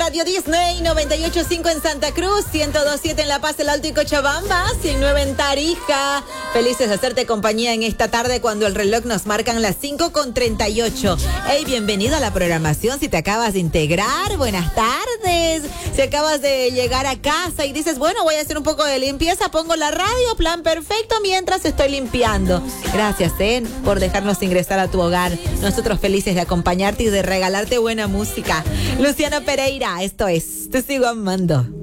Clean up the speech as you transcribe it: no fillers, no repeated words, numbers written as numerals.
Radio Disney, 98.5 en Santa Cruz, 102.7 en La Paz, El Alto y Cochabamba, 109 en Tarija. Felices de hacerte compañía en esta tarde cuando el reloj nos marcan las 5:38. Hey, bienvenido a la programación. Si te acabas de integrar, buenas tardes. Si acabas de llegar a casa y dices, bueno, voy a hacer un poco de limpieza, pongo la radio, plan perfecto mientras estoy limpiando. Gracias, por dejarnos ingresar a tu hogar. Nosotros felices de acompañarte y de regalarte buena música. Luciano Pereira, esto es Te Sigo Amando.